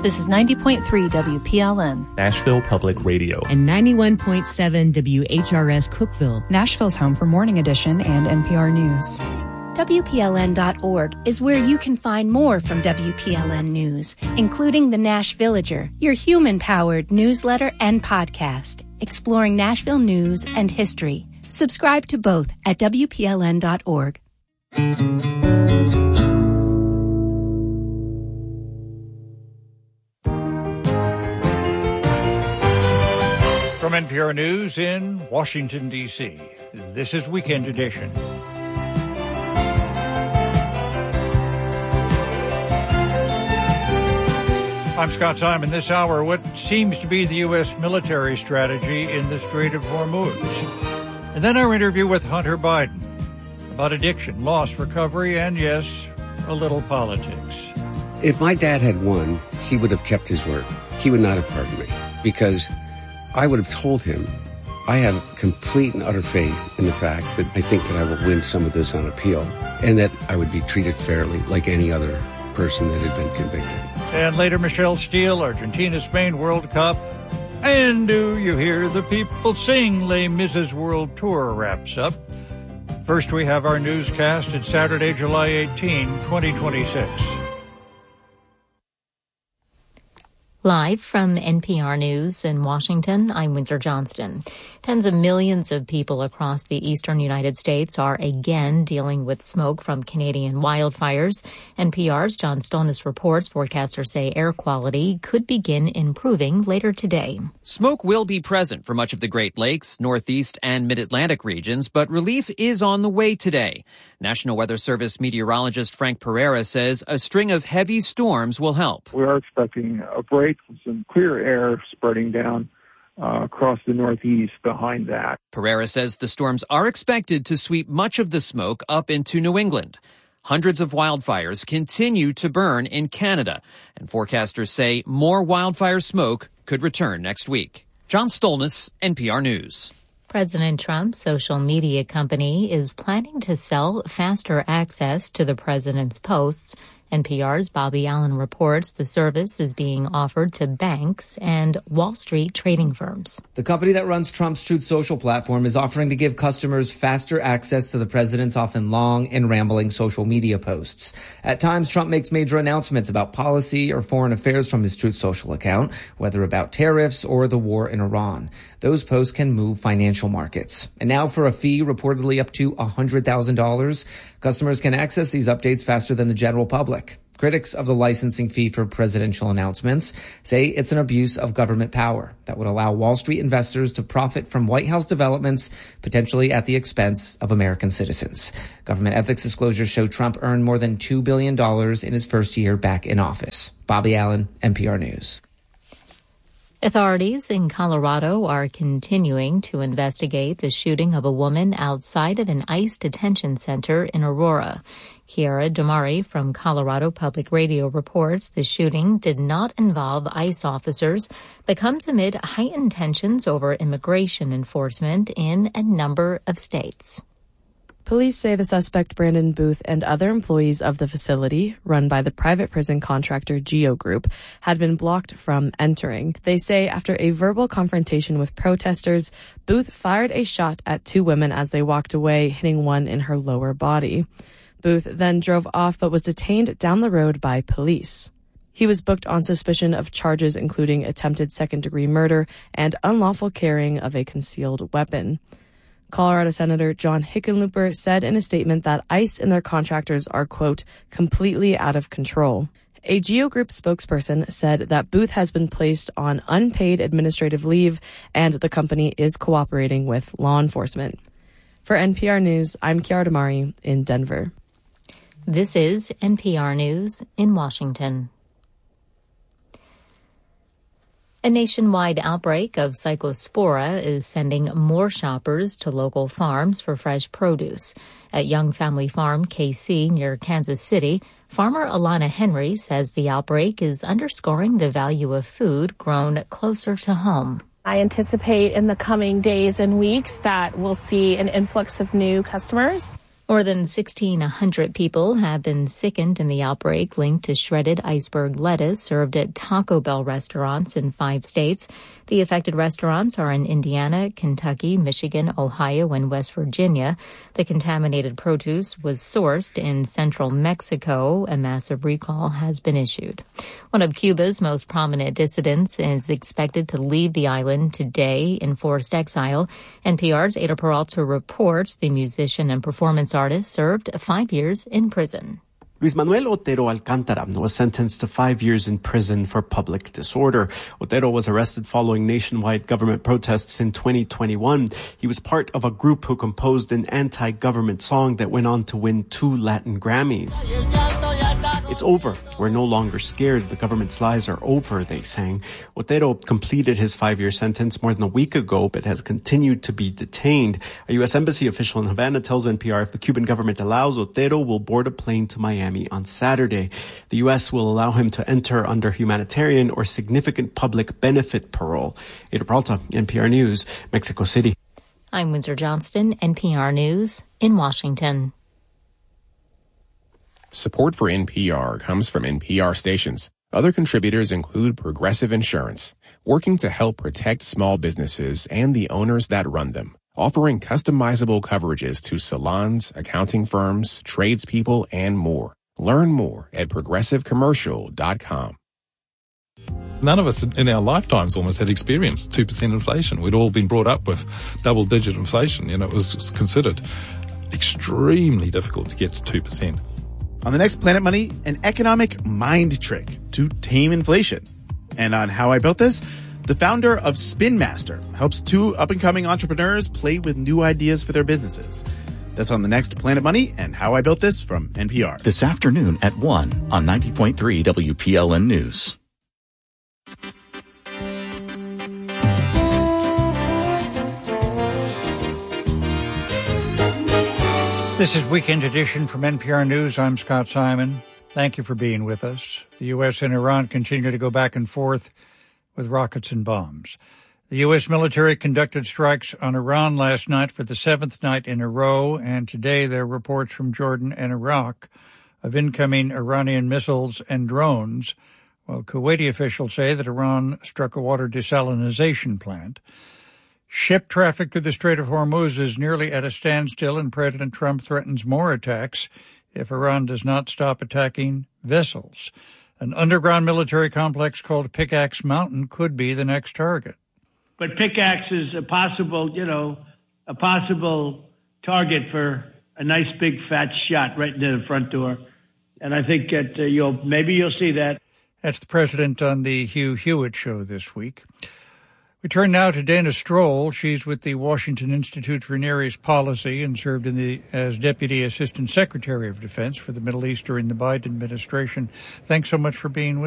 This is 90.3 WPLN. Nashville Public Radio. And 91.7 WHRS Cookeville. Nashville's home for Morning Edition and NPR News. WPLN.org is where you can find more from WPLN News, including the Nash Villager, your human-powered newsletter and podcast, exploring Nashville news and history. Subscribe to both at WPLN.org. From NPR News in Washington, D.C., this is Weekend Edition. I'm Scott Simon. This hour, what seems to be the U.S. military strategy in the Strait of Hormuz. And then our interview with Hunter Biden about addiction, loss, recovery, and, yes, a little politics. If my dad had won, he would have kept his word. He would not have pardoned me because I would have told him I have complete and utter faith in the fact that I think that I will win some of this on appeal and that I would be treated fairly like any other person that had been convicted. And later, Michelle Steele, Argentina-Spain World Cup. And do you hear the people sing? Les Mis World Tour wraps up. First, we have our newscast. It's Saturday, July 18, 2026. Live from NPR News in Washington, I'm Windsor Johnston. Tens of millions of people across the eastern United States are again dealing with smoke from Canadian wildfires. NPR's John Stolnis reports forecasters say air quality could begin improving later today. Smoke will be present for much of the Great Lakes, Northeast, and Mid-Atlantic regions, but relief is on the way today. National Weather Service meteorologist Frank Pereira says a string of heavy storms will help. We are expecting a break with some clear air spreading down across the Northeast behind that. Pereira says the storms are expected to sweep much of the smoke up into New England. Hundreds of wildfires continue to burn in Canada, and forecasters say more wildfire smoke could return next week. John Stolnis, NPR News. President Trump's social media company is planning to sell faster access to the president's posts. NPR's Bobby Allen reports the service is being offered to banks and Wall Street trading firms. The company that runs Trump's Truth Social platform is offering to give customers faster access to the president's often long and rambling social media posts. At times, Trump makes major announcements about policy or foreign affairs from his Truth Social account, whether about tariffs or the war in Iran. Those posts can move financial markets. And now for a fee reportedly up to $100,000, customers can access these updates faster than the general public. Critics of the licensing fee for presidential announcements say it's an abuse of government power that would allow Wall Street investors to profit from White House developments, potentially at the expense of American citizens. Government ethics disclosures show Trump earned more than $2 billion in his first year back in office. Bobby Allen, NPR News. Authorities in Colorado are continuing to investigate the shooting of a woman outside of an ICE detention center in Aurora. Kiara Damari from Colorado Public Radio reports the shooting did not involve ICE officers, but comes amid heightened tensions over immigration enforcement in a number of states. Police say the suspect, Brandon Booth, and other employees of the facility, run by the private prison contractor Geo Group, had been blocked from entering. They say after a verbal confrontation with protesters, Booth fired a shot at two women as they walked away, hitting one in her lower body. Booth then drove off but was detained down the road by police. He was booked on suspicion of charges including attempted second-degree murder and unlawful carrying of a concealed weapon. Colorado Senator John Hickenlooper said in a statement that ICE and their contractors are, quote, completely out of control. A Geo Group spokesperson said that Booth has been placed on unpaid administrative leave and the company is cooperating with law enforcement. For NPR News, I'm Kiara Damari in Denver. This is NPR News in Washington. A nationwide outbreak of Cyclospora is sending more shoppers to local farms for fresh produce. At Young Family Farm KC near Kansas City, farmer Alana Henry says the outbreak is underscoring the value of food grown closer to home. I anticipate in the coming days and weeks that we'll see an influx of new customers. More than 1,600 people have been sickened in the outbreak linked to shredded iceberg lettuce served at Taco Bell restaurants in 5 states. The affected restaurants are in Indiana, Kentucky, Michigan, Ohio, and West Virginia. The contaminated produce was sourced in central Mexico. A massive recall has been issued. One of Cuba's most prominent dissidents is expected to leave the island today in forced exile. NPR's Ada Peralta reports the musician and performance artist served 5 years in prison. Luis Manuel Otero Alcántara was sentenced to 5 years in prison for public disorder. Otero was arrested following nationwide government protests in 2021. He was part of a group who composed an anti-government song that went on to win 2 Latin Grammys. It's over. We're no longer scared. The government's lies are over, they sang. Otero completed his 5-year sentence more than a week ago, but has continued to be detained. A U.S. Embassy official in Havana tells NPR if the Cuban government allows, Otero will board a plane to Miami on Saturday. The U.S. will allow him to enter under humanitarian or significant public benefit parole. Ada Peralta, NPR News, Mexico City. I'm Windsor Johnston, NPR News in Washington. Support for NPR comes from NPR stations. Other contributors include Progressive Insurance, working to help protect small businesses and the owners that run them, offering customizable coverages to salons, accounting firms, tradespeople, and more. Learn more at progressivecommercial.com. None of us in our lifetimes almost had experienced 2% inflation. We'd all been brought up with double-digit inflation. It was considered extremely difficult to get to 2%. On the next Planet Money, an economic mind trick to tame inflation. And on How I Built This, the founder of Spin Master helps 2 up-and-coming entrepreneurs play with new ideas for their businesses. That's on the next Planet Money and How I Built This from NPR. This afternoon at 1 on 90.3 WPLN News. This is Weekend Edition from NPR News. I'm Scott Simon. Thank you for being with us. The U.S. and Iran continue to go back and forth with rockets and bombs. The U.S. military conducted strikes on Iran last night for the 7th night in a row, and today there are reports from Jordan and Iraq of incoming Iranian missiles and drones, while Kuwaiti officials say that Iran struck a water desalination plant. Ship traffic through the Strait of Hormuz is nearly at a standstill, and President Trump threatens more attacks if Iran does not stop attacking vessels. An underground military complex called Pickaxe Mountain could be the next target. But Pickaxe is a possible target for a nice big fat shot right into the front door. And I think that you'll see that. That's the president on the Hugh Hewitt Show this week. We turn now to Dana Stroll. She's with the Washington Institute for Near East Policy and served as Deputy Assistant Secretary of Defense for the Middle East during the Biden administration. Thanks so much for being with us.